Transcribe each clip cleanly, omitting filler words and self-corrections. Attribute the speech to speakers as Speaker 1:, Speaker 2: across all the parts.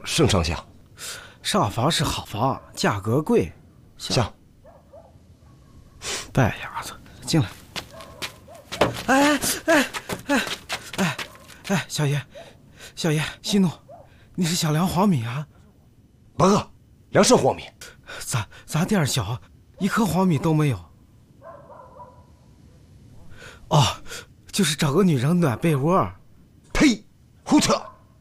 Speaker 1: 盛上下。
Speaker 2: 上房是好房，价格贵。
Speaker 1: 下。
Speaker 2: 败丫头，进来。哎，小爷，息怒，你是想量黄米啊？
Speaker 1: 不饿，量什黄米？
Speaker 2: 咱店小，一颗黄米都没有。哦，就是找个女人暖被窝。
Speaker 1: 呸！胡扯！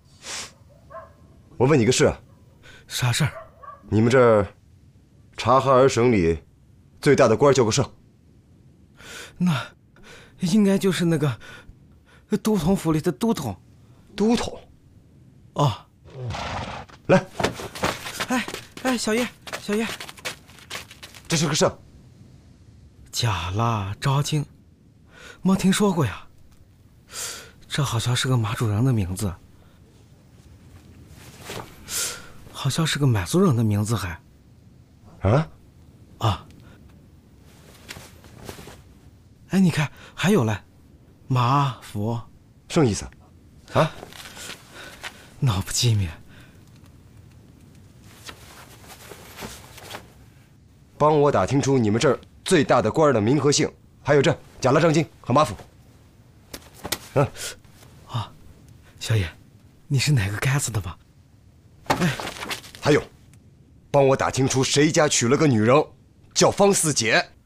Speaker 1: 我问你个事。
Speaker 2: 啥事儿？
Speaker 1: 你们这儿察哈尔省里最大的官叫个甚？
Speaker 2: 那应该就是那个都统府里的都统。
Speaker 1: 都统？
Speaker 2: 哦，
Speaker 1: 来。
Speaker 2: 哎，小爷，
Speaker 1: 这是个甚？
Speaker 2: 假啦，昭金，没听说过呀。这好像是个马主人的名字，好像是个满族人的名字还。啊！哎，你看还有嘞，马佛，
Speaker 1: 甚意思？啊？
Speaker 2: 闹不机敏。
Speaker 1: 帮我打听出你们这儿最大的官的名和姓，还有这假拉张金和马府。
Speaker 2: 小爷，你是哪个该死的吧？哎，
Speaker 1: 还有，帮我打听出谁家娶了个女人，叫方四姐。